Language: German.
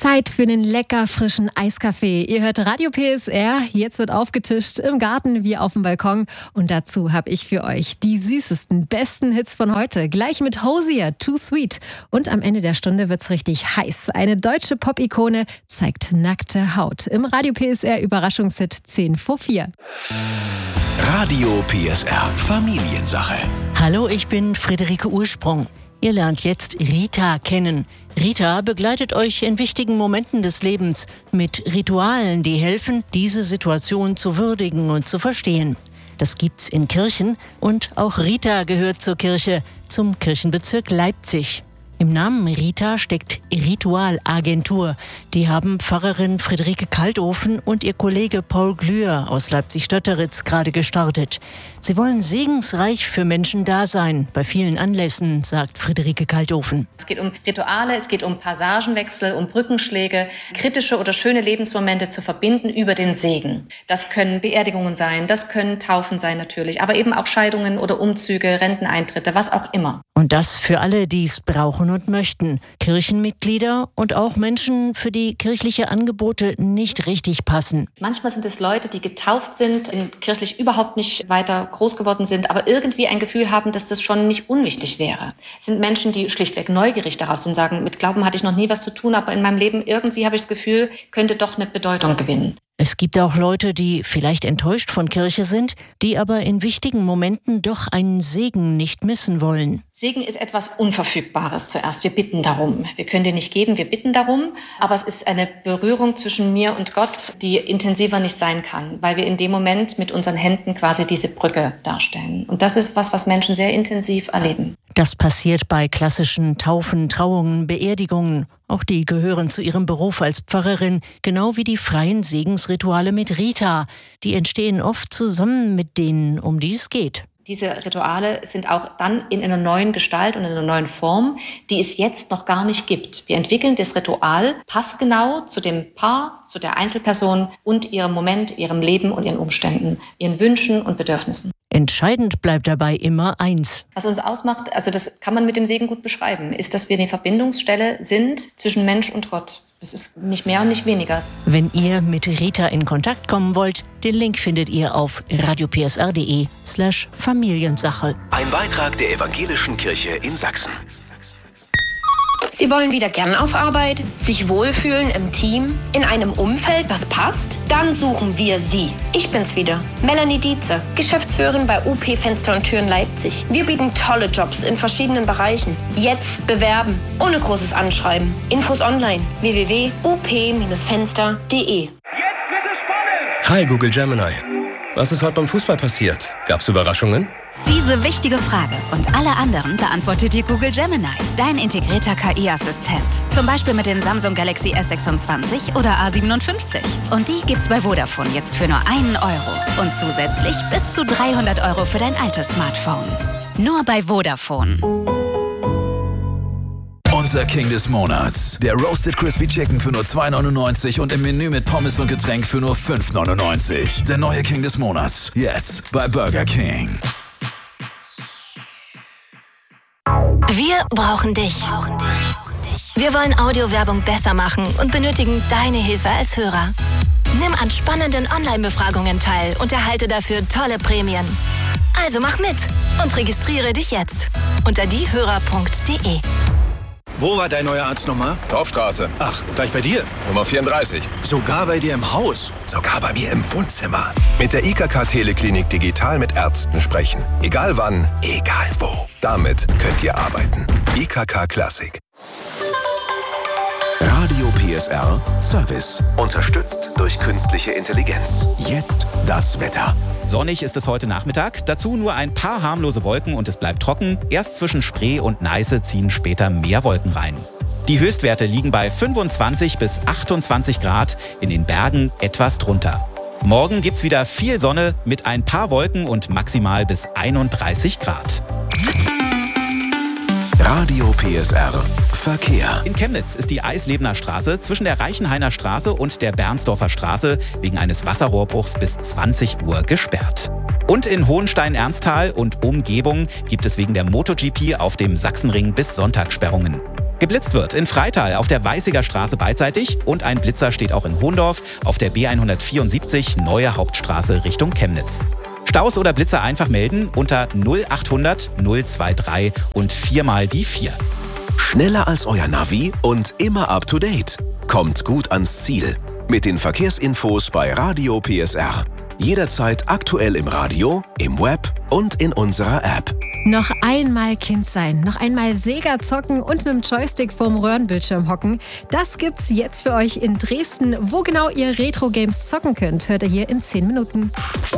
Zeit für einen lecker frischen Eiskaffee. Ihr hört Radio PSR, jetzt wird aufgetischt, im Garten wie auf dem Balkon. Und dazu habe ich für euch die süßesten, besten Hits von heute. Gleich mit Hozier, Too Sweet. Und am Ende der Stunde wird's richtig heiß. Eine deutsche Pop-Ikone zeigt nackte Haut. Im Radio PSR Überraschungshit 10 vor 4. Radio PSR Familiensache. Hallo, ich bin Friederike Ursprung. Ihr lernt jetzt Rita kennen. Rita begleitet euch in wichtigen Momenten des Lebens mit Ritualen, die helfen, diese Situation zu würdigen und zu verstehen. Das gibt's in Kirchen und auch Rita gehört zur Kirche, zum Kirchenbezirk Leipzig. Im Namen Rita steckt Ritualagentur. Die haben Pfarrerin Friederike Kaltofen und ihr Kollege Paul Glühr aus Leipzig-Stötteritz gerade gestartet. Sie wollen segensreich für Menschen da sein, bei vielen Anlässen, sagt Friederike Kaltofen. Es geht um Rituale, es geht um Passagenwechsel, um Brückenschläge, kritische oder schöne Lebensmomente zu verbinden über den Segen. Das können Beerdigungen sein, das können Taufen sein natürlich, aber eben auch Scheidungen oder Umzüge, Renteneintritte, was auch immer. Und das für alle, die es brauchen und möchten. Kirchenmitglieder und auch Menschen, für die kirchliche Angebote nicht richtig passen. Manchmal sind es Leute, die getauft sind, kirchlich überhaupt nicht weiter groß geworden sind, aber irgendwie ein Gefühl haben, dass das schon nicht unwichtig wäre. Es sind Menschen, die schlichtweg neugierig darauf sind, sagen, mit Glauben hatte ich noch nie was zu tun, aber in meinem Leben irgendwie habe ich das Gefühl, könnte doch eine Bedeutung gewinnen. Es gibt auch Leute, die vielleicht enttäuscht von Kirche sind, die aber in wichtigen Momenten doch einen Segen nicht missen wollen. Segen ist etwas Unverfügbares zuerst. Wir bitten darum. Wir können den nicht geben, wir bitten darum. Aber es ist eine Berührung zwischen mir und Gott, die intensiver nicht sein kann, weil wir in dem Moment mit unseren Händen quasi diese Brücke darstellen. Und das ist was Menschen sehr intensiv erleben. Das passiert bei klassischen Taufen, Trauungen, Beerdigungen. Auch die gehören zu ihrem Beruf als Pfarrerin, genau wie die freien Segensrituale mit Rita. Die entstehen oft zusammen mit denen, um die es geht. Diese Rituale sind auch dann in einer neuen Gestalt und in einer neuen Form, die es jetzt noch gar nicht gibt. Wir entwickeln das Ritual passgenau zu dem Paar, zu der Einzelperson und ihrem Moment, ihrem Leben und ihren Umständen, ihren Wünschen und Bedürfnissen. Entscheidend bleibt dabei immer eins. Was uns ausmacht, also das kann man mit dem Segen gut beschreiben, ist, dass wir die Verbindungsstelle sind zwischen Mensch und Gott. Das ist nicht mehr und nicht weniger. Wenn ihr mit Rita in Kontakt kommen wollt, den Link findet ihr auf radiopsr.de/Familiensache. Ein Beitrag der Evangelischen Kirche in Sachsen. Sie wollen wieder gern auf Arbeit, sich wohlfühlen im Team, in einem Umfeld, das passt? Dann suchen wir Sie. Ich bin's wieder, Melanie Dietze, Geschäftsführerin bei UP Fenster und Türen Leipzig. Wir bieten tolle Jobs in verschiedenen Bereichen. Jetzt bewerben, ohne großes Anschreiben. Infos online, www.up-fenster.de. Jetzt wird es spannend! Hi Google Gemini. Was ist heute beim Fußball passiert? Gab's Überraschungen? Diese wichtige Frage und alle anderen beantwortet dir Google Gemini, dein integrierter KI-Assistent. Zum Beispiel mit dem Samsung Galaxy S26 oder A57. Und die gibt's bei Vodafone jetzt für nur €1 und zusätzlich bis zu 300 € für dein altes Smartphone. Nur bei Vodafone. Unser King des Monats. Der Roasted Crispy Chicken für nur €2,99 und im Menü mit Pommes und Getränk für nur €5,99. Der neue King des Monats. Jetzt bei Burger King. Wir brauchen dich. Wir wollen Audiowerbung besser machen und benötigen deine Hilfe als Hörer. Nimm an spannenden Online-Befragungen teil und erhalte dafür tolle Prämien. Also mach mit und registriere dich jetzt unter diehörer.de. Wo war dein neuer Arzt nochmal? Dorfstraße. Ach, gleich bei dir? Nummer 34. Sogar bei dir im Haus? Sogar bei mir im Wohnzimmer. Mit der IKK Teleklinik digital mit Ärzten sprechen. Egal wann, egal wo. Damit könnt ihr arbeiten. IKK Klassik. Radio PSR Service. Unterstützt durch künstliche Intelligenz. Jetzt das Wetter. Sonnig ist es heute Nachmittag, dazu nur ein paar harmlose Wolken und es bleibt trocken. Erst zwischen Spree und Neiße ziehen später mehr Wolken rein. Die Höchstwerte liegen bei 25 bis 28 Grad, in den Bergen etwas drunter. Morgen gibt's wieder viel Sonne mit ein paar Wolken und maximal bis 31 Grad. Radio PSR Verkehr. In Chemnitz ist die Eislebener Straße zwischen der Reichenhainer Straße und der Bernsdorfer Straße wegen eines Wasserrohrbruchs bis 20 Uhr gesperrt. Und in Hohenstein-Ernsthal und Umgebung gibt es wegen der MotoGP auf dem Sachsenring bis Sonntag Sperrungen. Geblitzt wird in Freital auf der Weißiger Straße beidseitig und ein Blitzer steht auch in Hohndorf auf der B174 Neue Hauptstraße Richtung Chemnitz. Staus oder Blitzer einfach melden unter 0800 023 und 4 mal die 4. Schneller als euer Navi und immer up to date. Kommt gut ans Ziel. Mit den Verkehrsinfos bei Radio PSR. Jederzeit aktuell im Radio, im Web und in unserer App. Noch einmal Kind sein, noch einmal Sega zocken und mit dem Joystick vorm Röhrenbildschirm hocken. Das gibt's jetzt für euch in Dresden. Wo genau ihr Retro-Games zocken könnt, hört ihr hier in 10 Minuten.